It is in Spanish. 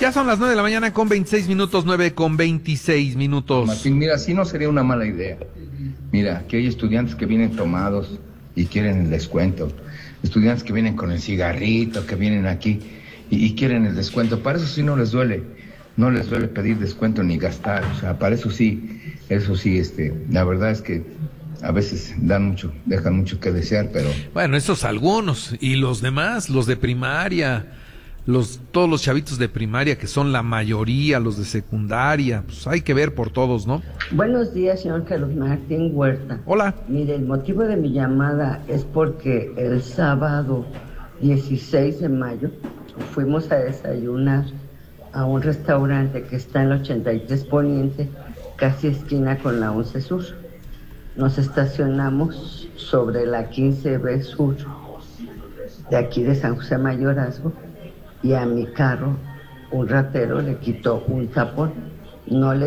Ya son las 9 de la mañana con 26 minutos, 9 con 26 minutos. Martín, mira, sí no sería una mala idea. Mira, que hay estudiantes que vienen tomados y quieren el descuento. Estudiantes que vienen con el cigarrito, que vienen aquí y quieren el descuento. Para eso sí no les duele. No les duele pedir descuento ni gastar. O sea, para eso sí, la verdad es que a veces dejan mucho que desear, pero... Bueno, esos algunos, y los demás, los de primaria, todos los chavitos de primaria, que son la mayoría, los de secundaria, pues hay que ver por todos, ¿no? Buenos días, señor Carlos Martín Huerta. Hola. Mire, el motivo de mi llamada es porque el sábado 16 de mayo fuimos a desayunar a un restaurante que está en el 83 Poniente, casi esquina con la 11 Sur. Nos estacionamos sobre la 15B Sur, de aquí de San José Mayorazgo, y a mi carro un ratero le quitó un tapón. No le